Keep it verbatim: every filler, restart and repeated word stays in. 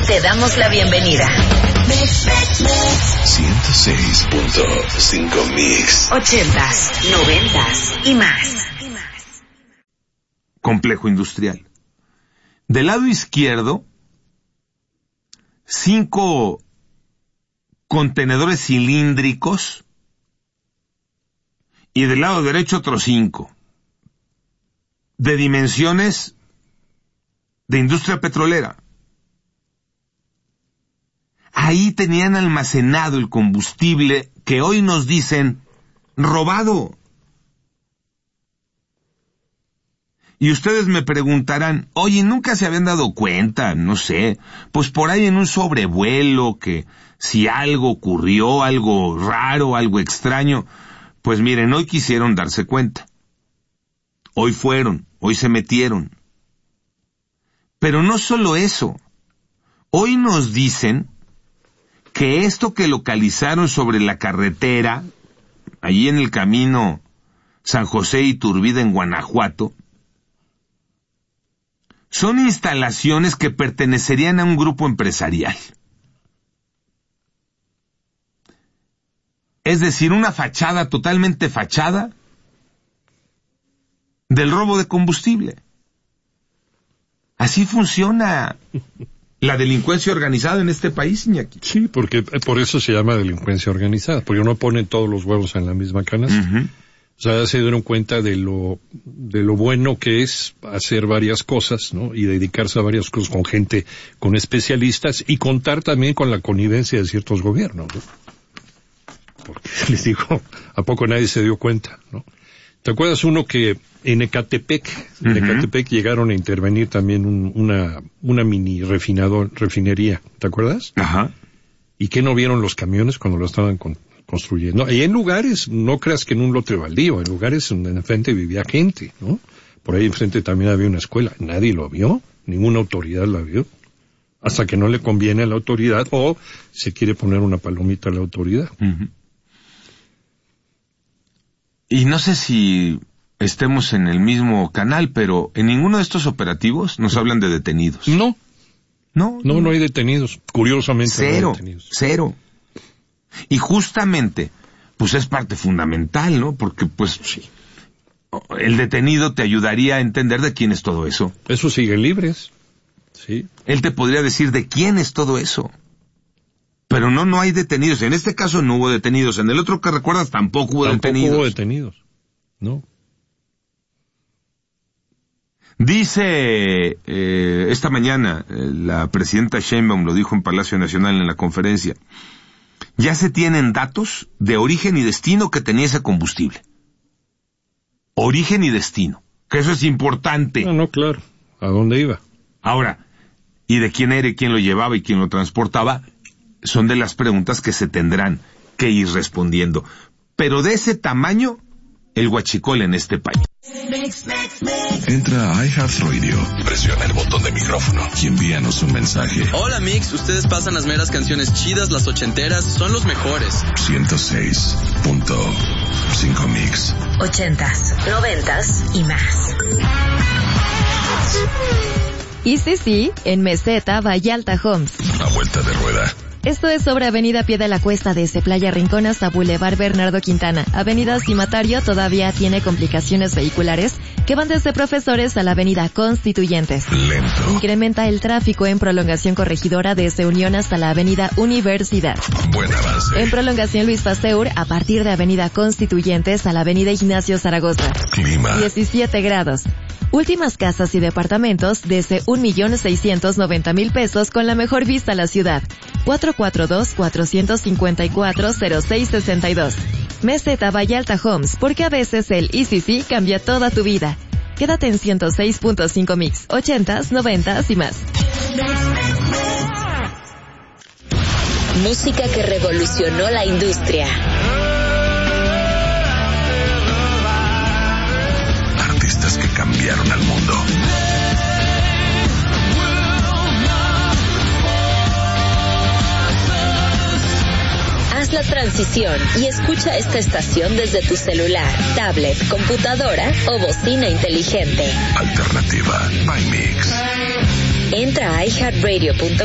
te damos la bienvenida. ciento seis punto cinco Mix. Ochentas, noventas y más. Complejo industrial. Del lado izquierdo, cinco contenedores cilíndricos y del lado derecho otros cinco, de dimensiones de industria petrolera. Ahí tenían almacenado el combustible que hoy nos dicen robado. Y ustedes me preguntarán, oye, ¿nunca se habían dado cuenta? No sé, pues por ahí en un sobrevuelo que si algo ocurrió, algo raro, algo extraño, pues miren, hoy quisieron darse cuenta. Hoy fueron, hoy se metieron. Pero no solo eso, hoy nos dicen que esto que localizaron sobre la carretera, allí en el camino San José Iturbide en Guanajuato, son instalaciones que pertenecerían a un grupo empresarial. Es decir, una fachada totalmente fachada del robo de combustible. Así funciona la delincuencia organizada en este país, Iñaki. Sí, porque por eso se llama delincuencia organizada, porque uno pone todos los huevos en la misma canasta. Uh-huh. O sea, ya se dieron cuenta de lo de lo bueno que es hacer varias cosas, ¿no? Y dedicarse a varias cosas con gente, con especialistas y contar también con la connivencia de ciertos gobiernos, ¿no? Porque les digo, ¿a poco nadie se dio cuenta, no? ¿Te acuerdas uno que en Ecatepec, en uh-huh. Ecatepec llegaron a intervenir también un, una una mini refinador, refinería, ¿te acuerdas? Ajá. ¿Y qué no vieron los camiones cuando lo estaban con, construyendo? Y en lugares, no creas que en un lote baldío, en lugares donde enfrente vivía gente, ¿no? Por ahí enfrente también había una escuela, nadie lo vio, ninguna autoridad la vio, hasta que no le conviene a la autoridad o se quiere poner una palomita a la autoridad. Uh-huh. Y no sé si estemos en el mismo canal, pero en ninguno de estos operativos nos hablan de detenidos. No. No, no, no, no hay detenidos. Curiosamente cero, no hay detenidos. Cero. Y justamente, pues es parte fundamental, ¿no? Porque, pues, sí, el detenido te ayudaría a entender de quién es todo eso. Eso sigue libres. Sí. Él te podría decir de quién es todo eso. Pero no, no hay detenidos. En este caso no hubo detenidos. En el otro que recuerdas tampoco hubo tampoco detenidos. Tampoco hubo detenidos. No. Dice eh, esta mañana, eh, la presidenta Sheinbaum lo dijo en Palacio Nacional en la conferencia, ya se tienen datos de origen y destino que tenía ese combustible. Origen y destino. Que eso es importante. No, no, claro. ¿A dónde iba? Ahora, ¿y de quién era y quién lo llevaba y quién lo transportaba? Son de las preguntas que se tendrán que ir respondiendo. Pero de ese tamaño, el huachicol en este país. Entra a iHeartRadio, presiona el botón de micrófono y envíanos un mensaje. Hola Mix, ustedes pasan las meras canciones chidas, las ochenteras, son los mejores. ciento seis punto cinco Mix. Ochentas, noventas y más. Y sí, sí, en Meseta, Vallalta Homes. A vuelta de rueda. Esto es sobre Avenida Pie de la Cuesta, desde Playa Rincón hasta Boulevard Bernardo Quintana. Avenida Cimatario todavía tiene complicaciones vehiculares que van desde Profesores a la Avenida Constituyentes. Lento. Incrementa el tráfico en Prolongación Corregidora desde Unión hasta la Avenida Universidad. Buen avance. En Prolongación Luis Pasteur a partir de Avenida Constituyentes a la Avenida Ignacio Zaragoza. Clima. diecisiete grados. Últimas casas y departamentos desde un millón seiscientos noventa mil pesos con la mejor vista a la ciudad. cuatro cuatro dos, cuatro cinco cuatro, cero seis seis dos. Meseta Vallalta Homes, porque a veces el I C C cambia toda tu vida. Quédate en ciento seis punto cinco Mix, ochentas, noventas y más. Música que revolucionó la industria. Artistas que cambiaron al mundo. Haz la transición y escucha esta estación desde tu celular, tablet, computadora o bocina inteligente. Alternativa by Mix. Entra a i heart radio punto com